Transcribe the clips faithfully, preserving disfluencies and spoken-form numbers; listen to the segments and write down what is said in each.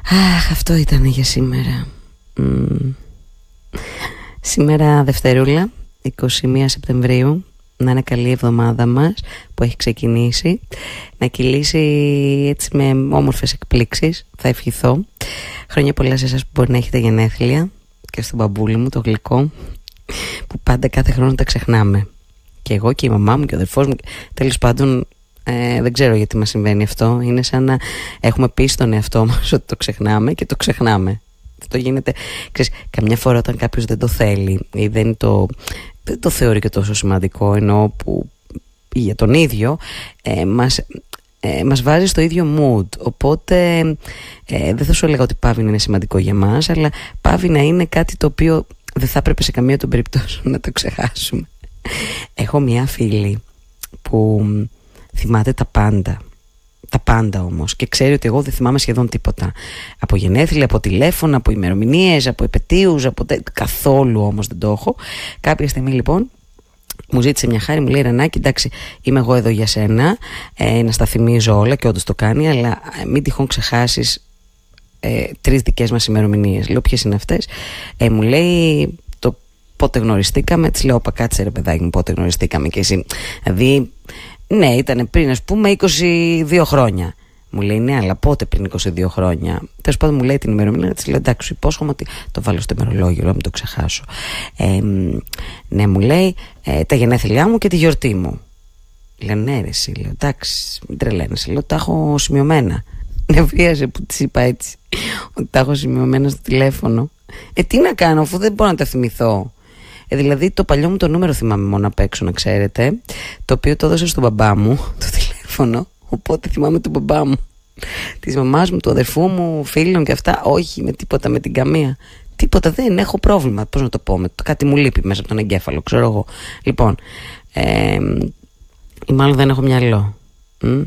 Αχ, αυτό ήταν για σήμερα. Mm. Σήμερα Δευτερούλα, εικοστή πρώτη Σεπτεμβρίου. Να είναι καλή εβδομάδα μας που έχει ξεκινήσει. Να κυλήσει έτσι με όμορφες εκπλήξεις. Θα ευχηθώ. Χρόνια πολλά σε εσάς που μπορεί να έχετε γενέθλια. Και στον μπαμπούλι μου το γλυκό, που πάντα κάθε χρόνο τα ξεχνάμε. Και εγώ και η μαμά μου και ο αδερφός μου. Τέλος πάντων, ε, δεν ξέρω γιατί μας συμβαίνει αυτό. Είναι σαν να έχουμε πει στον εαυτό μας ότι το ξεχνάμε και το ξεχνάμε. Αυτό γίνεται, ξέρεις, καμιά φορά όταν κάποιος δεν το θέλει ή δεν το, δεν το θεωρεί και τόσο σημαντικό, ενώ που για τον ίδιο ε, μας, ε, μας βάζει στο ίδιο mood. Οπότε ε, δεν θα σου έλεγα ότι πάβει να είναι σημαντικό για μας, αλλά πάβει να είναι κάτι το οποίο δεν θα έπρεπε σε καμία των περιπτώσεων να το ξεχάσουμε. Έχω μια φίλη που θυμάται τα πάντα. Τα πάντα όμως, και ξέρει ότι εγώ δεν θυμάμαι σχεδόν τίποτα. Από γενέθλια, από τηλέφωνα, από ημερομηνίες, από επετείους, από τε... καθόλου όμως δεν το έχω. Κάποια στιγμή λοιπόν μου ζήτησε μια χάρη, μου λέει: Ρανάκη, εντάξει, είμαι εγώ εδώ για σένα, ε, να στα θυμίζω όλα, και όντως το κάνει, αλλά ε, μην τυχόν ξεχάσεις ε, τρεις δικές μας ημερομηνίες. Λέω: ποιες είναι αυτές? Ε, μου λέει το πότε γνωριστήκαμε. Της λέω: πα κάτσε ρε παιδάκι μου, πότε γνωριστήκαμε και εσύ? Δηλαδή, ναι, ήταν πριν, ας πούμε, είκοσι δύο χρόνια. Μου λέει: ναι, αλλά πότε πριν είκοσι δύο χρόνια? Τέλος πάντων, μου λέει την ημερομηνία. Της λέω: εντάξει, υπόσχομαι ότι το βάλω στο ημερολόγιο, να μην το ξεχάσω. Ε, ναι, μου λέει ε, τα γενέθλιά μου και τη γιορτή μου. Λέω: ναι, ρε, εσύ. Λέω: εντάξει, μην τρελαίνεσαι. Λέω: τα έχω σημειωμένα. Νευρίασε που της είπα έτσι, ότι τα έχω σημειωμένα στο τηλέφωνο. Ε, τι να κάνω, αφού δεν μπορώ να τα θυμηθώ. Ε, δηλαδή το παλιό μου το νούμερο θυμάμαι μόνο απ' έξω, να ξέρετε, το οποίο το έδωσα στον μπαμπά μου, το τηλέφωνο, οπότε θυμάμαι τον μπαμπά μου, της μαμάς μου, του αδερφού μου, φίλων και αυτά. Όχι με τίποτα, με την καμία. Τίποτα, δεν έχω πρόβλημα. Πώς να το πω, με το κάτι μου λείπει μέσα από τον εγκέφαλο, ξέρω εγώ. Λοιπόν, ε, ή μάλλον δεν έχω μυαλό. Μ?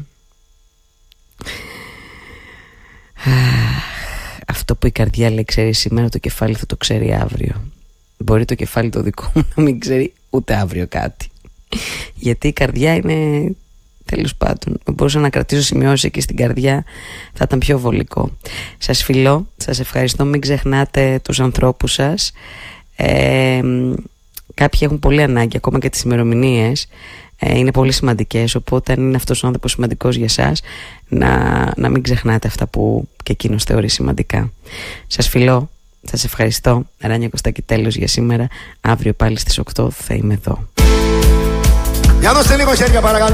Αυτό που η καρδιά λέει ξέρει σήμερα, το κεφάλι θα το ξέρει αύριο. Μπορεί το κεφάλι το δικό μου να μην ξέρει ούτε αύριο κάτι. Γιατί η καρδιά είναι, τέλος πάντων, μπορούσα να κρατήσω σημειώσεις εκεί στην καρδιά, θα ήταν πιο βολικό. Σας φιλώ, σας ευχαριστώ. Μην ξεχνάτε τους ανθρώπους σας. ε, Κάποιοι έχουν πολύ ανάγκη, ακόμα και τις ημερομηνίες ε, είναι πολύ σημαντικές. Οπότε αν είναι αυτός ο άνθρωπος σημαντικός για σας, να, να μην ξεχνάτε αυτά που και εκείνος θεωρεί σημαντικά. Σας φιλώ. Σας ευχαριστώ. Ράνια Κωστάκη, τέλος για σήμερα. Αύριο πάλι στις οκτώ θα είμαι εδώ. Για δώστε λίγο χέρια παρακαλώ.